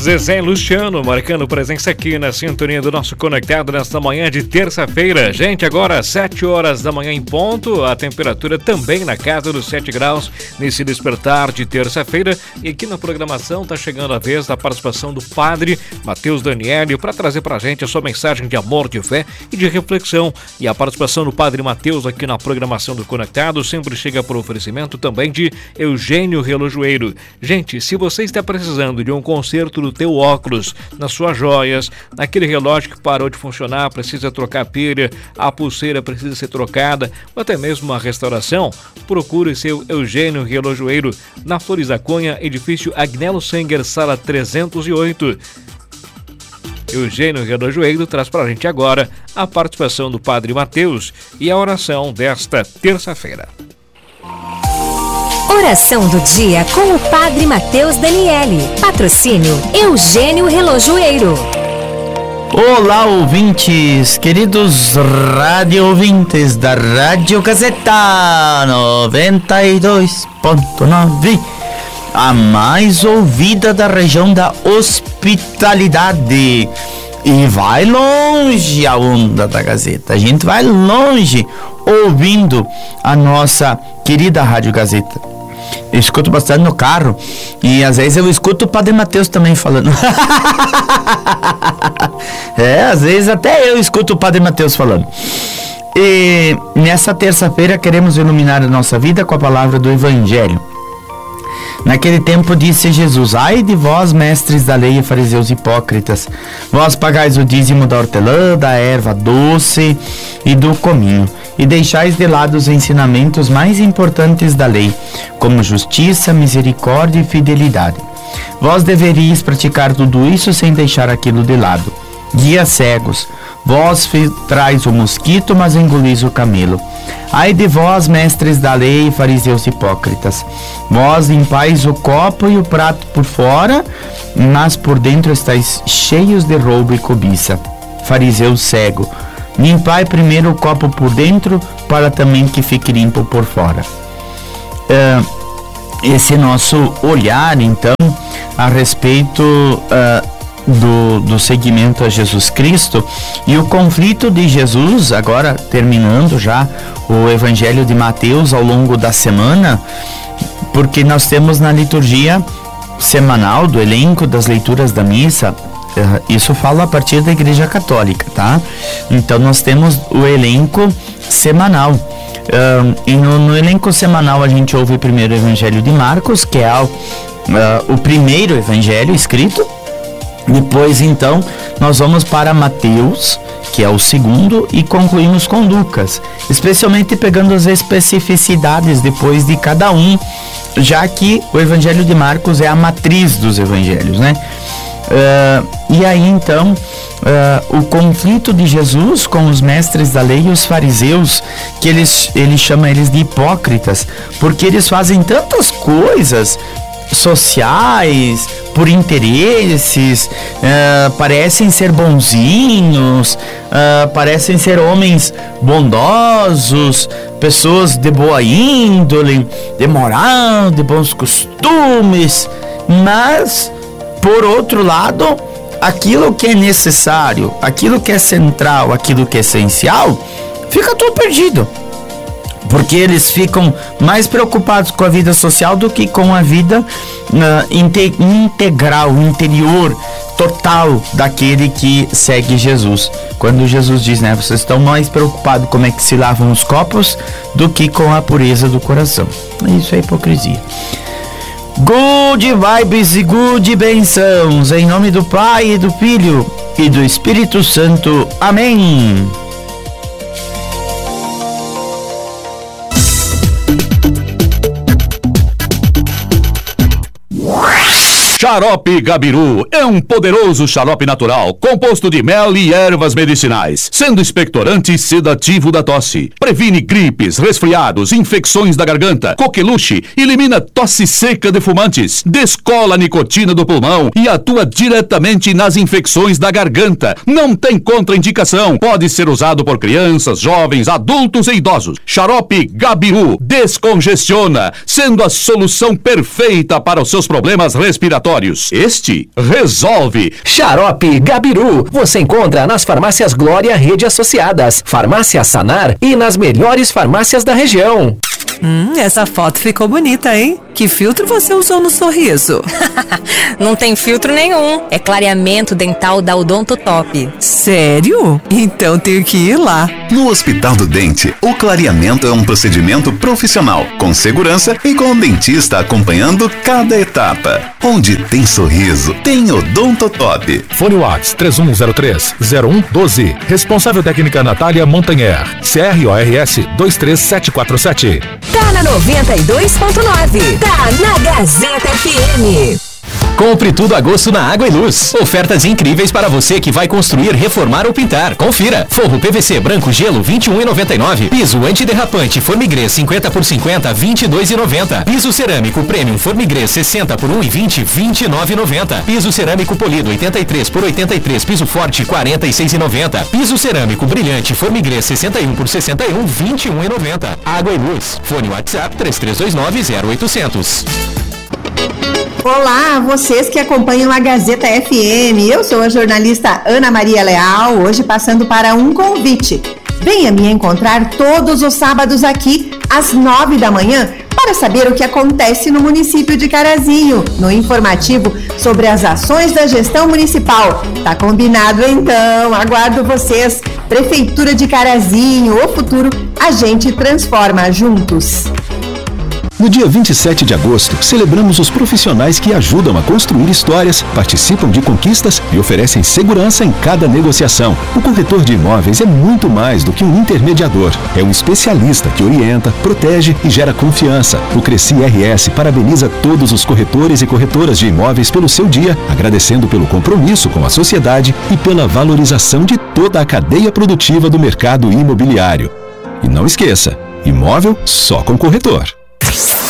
Zezé Luciano marcando presença aqui na sintonia do nosso Conectado nesta manhã de terça-feira. Gente, agora 7 horas da manhã em ponto, a temperatura também na casa dos 7 graus nesse despertar de terça-feira. E aqui na programação está chegando a vez da participação do Padre Matheus Daniele para trazer para a gente a sua mensagem de amor, de fé e de reflexão. E a participação do Padre Matheus aqui na programação do Conectado sempre chega por oferecimento também de Eugênio Relojoeiro. Gente, se você está precisando de um conserto do teu óculos, nas suas joias, naquele relógio que parou de funcionar, precisa trocar a pilha, a pulseira precisa ser trocada, ou até mesmo uma restauração, procure seu Eugênio Relojoeiro na Flores da Cunha, edifício Agnello Senger, sala 308. Eugênio Relojoeiro traz para a gente agora a participação do Padre Matheus e a oração desta terça-feira. Oração do dia com o Padre Matheus Daniele. Patrocínio Eugênio Relojoeiro. Olá, ouvintes, queridos rádio-ouvintes da Rádio Gazeta 92.9, a mais ouvida da região da hospitalidade. E vai longe a onda da Gazeta. A gente vai longe ouvindo a nossa querida Rádio Gazeta. Eu escuto bastante no carro e às vezes eu escuto o Padre Matheus também falando. Às vezes até eu escuto o Padre Matheus falando. E nessa terça-feira queremos iluminar a nossa vida com a palavra do Evangelho. Naquele tempo disse Jesus: ai de vós, mestres da lei e fariseus hipócritas, vós pagais o dízimo da hortelã, da erva doce e do cominho, e deixais de lado os ensinamentos mais importantes da lei, como justiça, misericórdia e fidelidade. Vós deveríeis praticar tudo isso sem deixar aquilo de lado. Guias cegos, vós filtrais o mosquito, mas engolis o camelo. Ai de vós, mestres da lei e fariseus hipócritas, vós limpais o copo e o prato por fora, mas por dentro estáis cheios de roubo e cobiça. Fariseu cego, limpai primeiro o copo por dentro, para também que fique limpo por fora. Esse nosso olhar, então, a respeito do seguimento a Jesus Cristo e o conflito de Jesus, agora terminando já o Evangelho de Mateus ao longo da semana, porque nós temos na liturgia semanal do elenco das leituras da missa, isso fala a partir da Igreja Católica, tá? Então nós temos o elenco semanal. E no elenco semanal a gente ouve primeiro o Evangelho de Marcos, que é o primeiro evangelho escrito. Depois, então, nós vamos para Mateus, que é o segundo, e concluímos com Lucas, especialmente pegando as especificidades depois de cada um, já que o Evangelho de Marcos é a matriz dos evangelhos, né? E aí, então, o conflito de Jesus com os mestres da lei e os fariseus, que ele chama eles de hipócritas, porque eles fazem tantas coisas sociais, por interesses, parecem ser bonzinhos, parecem ser homens bondosos, pessoas de boa índole, de moral, de bons costumes, mas, por outro lado, aquilo que é necessário, aquilo que é central, aquilo que é essencial, fica tudo perdido. Porque eles ficam mais preocupados com a vida social do que com a vida integral, interior, total daquele que segue Jesus. Quando Jesus diz, né, vocês estão mais preocupados com como é que se lavam os copos do que com a pureza do coração. Isso é hipocrisia. Good vibes e good bênçãos, em nome do Pai, e do Filho e do Espírito Santo. Amém. Xarope Gabiru é um poderoso xarope natural, composto de mel e ervas medicinais, sendo expectorante e sedativo da tosse. Previne gripes, resfriados, infecções da garganta, coqueluche, elimina tosse seca de fumantes, descola a nicotina do pulmão e atua diretamente nas infecções da garganta. Não tem contraindicação, pode ser usado por crianças, jovens, adultos e idosos. Xarope Gabiru descongestiona, sendo a solução perfeita para os seus problemas respiratórios. inflamatórios. Este resolve. Xarope Gabiru, você encontra nas farmácias Glória Rede Associadas, Farmácia Sanar e nas melhores farmácias da região. Essa foto ficou bonita, hein? Que filtro você usou no sorriso? Não tem filtro nenhum. É clareamento dental da Odonto Top. Sério? Então tenho que ir lá. No Hospital do Dente, o clareamento é um procedimento profissional, com segurança e com o dentista acompanhando cada etapa. Onde tem sorriso, tem Odonto Top. Fone Whats 3103-0112. Responsável técnica Natália Montanher. CRORS 23747. Tá na 92.9. Tá na Gazeta FM. Compre tudo a gosto na Água e Luz. Ofertas incríveis para você que vai construir, reformar ou pintar. Confira. Forro PVC branco gelo 21,99. Piso antiderrapante Formigrê 50 por 50 22,90. Piso cerâmico Premium Formigrê 60 por 1,20 29,90. Piso cerâmico polido 83 por 83. Piso forte 46,90. Piso cerâmico brilhante Formigrê 61 por 61 21,90. Água e Luz. Fone WhatsApp 3329-0800. Olá, vocês que acompanham a Gazeta FM. Eu sou a jornalista Ana Maria Leal, hoje passando para um convite. Venha me encontrar todos os sábados aqui, às 9 da manhã, para saber o que acontece no município de Carazinho, no informativo sobre as ações da gestão municipal. Tá combinado então, aguardo vocês. Prefeitura de Carazinho, o futuro a gente transforma juntos. No dia 27 de agosto, celebramos os profissionais que ajudam a construir histórias, participam de conquistas e oferecem segurança em cada negociação. O corretor de imóveis é muito mais do que um intermediador. É um especialista que orienta, protege e gera confiança. O Cresci RS parabeniza todos os corretores e corretoras de imóveis pelo seu dia, agradecendo pelo compromisso com a sociedade e pela valorização de toda a cadeia produtiva do mercado imobiliário. E não esqueça, imóvel só com corretor.